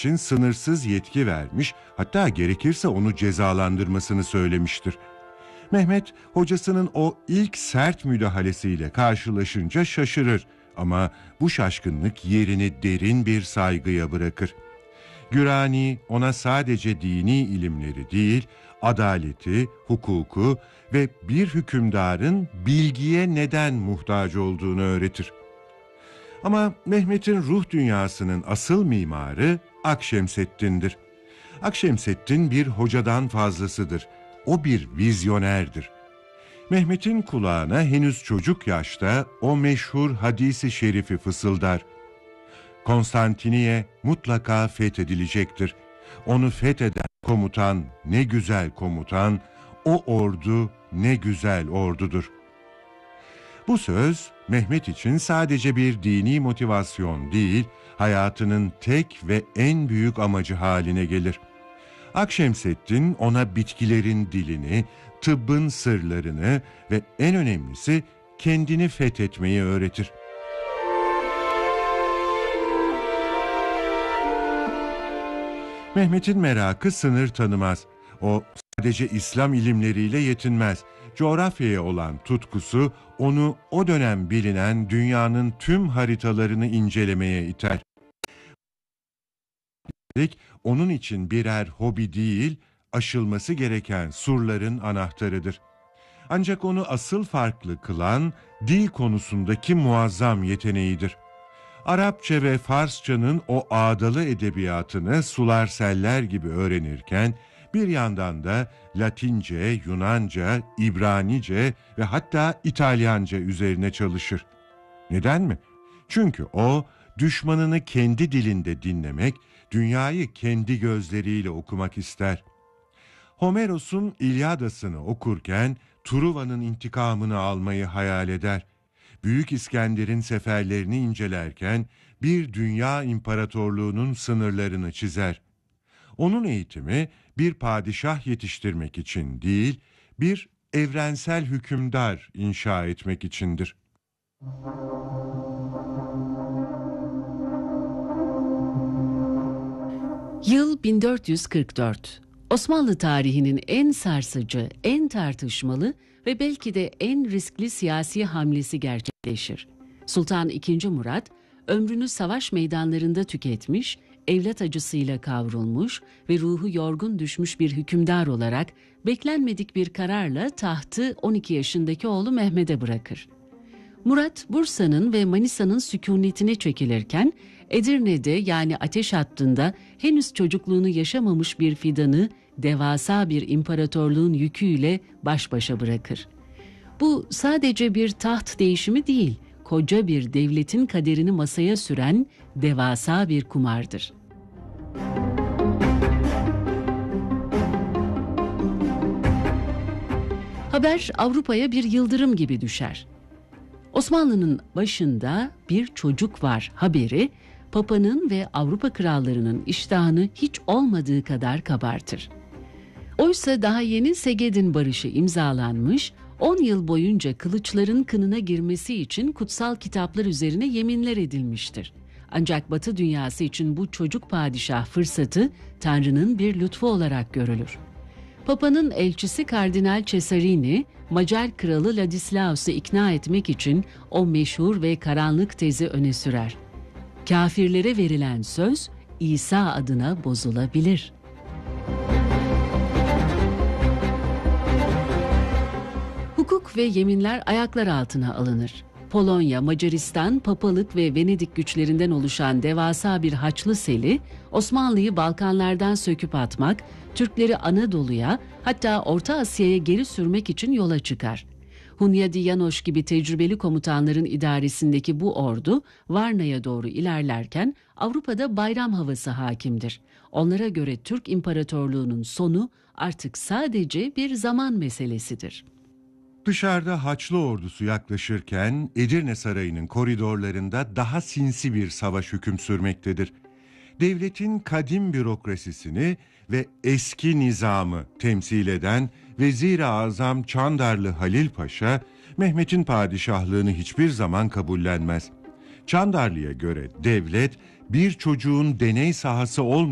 için sınırsız yetki vermiş, hatta gerekirse onu cezalandırmasını söylemiştir. Mehmet, hocasının o ilk sert müdahalesiyle karşılaşınca şaşırır ama bu şaşkınlık yerini derin bir saygıya bırakır. Gürani ona sadece dini ilimleri değil, adaleti, hukuku ve bir hükümdarın bilgiye neden muhtaç olduğunu öğretir. Ama Mehmet'in ruh dünyasının asıl mimarı Akşemseddin'dir. Akşemseddin bir hocadan fazlasıdır. O bir vizyonerdir. Mehmet'in kulağına henüz çocuk yaşta o meşhur hadisi şerifi fısıldar. Konstantiniye mutlaka fethedilecektir. Onu fetheden komutan ne güzel komutan, o ordu ne güzel ordudur. Bu söz Mehmet için sadece bir dini motivasyon değil, hayatının tek ve en büyük amacı haline gelir. Akşemseddin ona bitkilerin dilini, tıbbın sırlarını ve en önemlisi kendini fethetmeyi öğretir. Mehmet'in merakı sınır tanımaz. O sadece İslam ilimleriyle yetinmez. Coğrafyaya olan tutkusu onu o dönem bilinen dünyanın tüm haritalarını incelemeye iter. Onun için birer hobi değil, aşılması gereken surların anahtarıdır. Ancak onu asıl farklı kılan dil konusundaki muazzam yeteneğidir. Arapça ve Farsçanın o ağdalı edebiyatını sular seller gibi öğrenirken, bir yandan da Latince, Yunanca, İbranice ve hatta İtalyanca üzerine çalışır. Neden mi? Çünkü o, düşmanını kendi dilinde dinlemek, dünyayı kendi gözleriyle okumak ister. Homeros'un İlyadası'nı okurken, Truva'nın intikamını almayı hayal eder. Büyük İskender'in seferlerini incelerken, bir dünya imparatorluğunun sınırlarını çizer. Onun eğitimi, bir padişah yetiştirmek için değil, bir evrensel hükümdar inşa etmek içindir. Yıl 1444. Osmanlı tarihinin en sarsıcı, en tartışmalı ve belki de en riskli siyasi hamlesi gerçekleşir. Sultan II. Murat, ömrünü savaş meydanlarında tüketmiş, evlat acısıyla kavrulmuş ve ruhu yorgun düşmüş bir hükümdar olarak beklenmedik bir kararla tahtı 12 yaşındaki oğlu Mehmet'e bırakır. Murat, Bursa'nın ve Manisa'nın sükunetine çekilirken, Edirne'de yani ateş hattında henüz çocukluğunu yaşamamış bir fidanı devasa bir imparatorluğun yüküyle baş başa bırakır. Bu sadece bir taht değişimi değil, koca bir devletin kaderini masaya süren devasa bir kumardır. Haber Avrupa'ya bir yıldırım gibi düşer. Osmanlı'nın başında bir çocuk var haberi, Papa'nın ve Avrupa krallarının iştahını hiç olmadığı kadar kabartır. Oysa daha yeni Segedin Barışı imzalanmış, 10 yıl boyunca kılıçların kınına girmesi için kutsal kitaplar üzerine yeminler edilmiştir. Ancak Batı dünyası için bu çocuk padişah fırsatı Tanrı'nın bir lütfu olarak görülür. Papa'nın elçisi Kardinal Cesarini, Macar kralı Ladislaus'u ikna etmek için o meşhur ve karanlık tezi öne sürer. Kafirlere verilen söz İsa adına bozulabilir. Hukuk ve yeminler ayaklar altına alınır. Polonya, Macaristan, Papalık ve Venedik güçlerinden oluşan devasa bir Haçlı Seli, Osmanlı'yı Balkanlardan söküp atmak, Türkleri Anadolu'ya, hatta Orta Asya'ya geri sürmek için yola çıkar. Hunyadi Yanoş gibi tecrübeli komutanların idaresindeki bu ordu, Varna'ya doğru ilerlerken Avrupa'da bayram havası hakimdir. Onlara göre Türk İmparatorluğu'nun sonu artık sadece bir zaman meselesidir. Dışarıda Haçlı ordusu yaklaşırken Edirne Sarayı'nın koridorlarında daha sinsi bir savaş hüküm sürmektedir. Devletin kadim bürokrasisini ve eski nizamı temsil eden Vezir-i Azam Çandarlı Halil Paşa, Mehmet'in padişahlığını hiçbir zaman kabullenmez. Çandarlı'ya göre devlet bir çocuğun deney sahası olmadan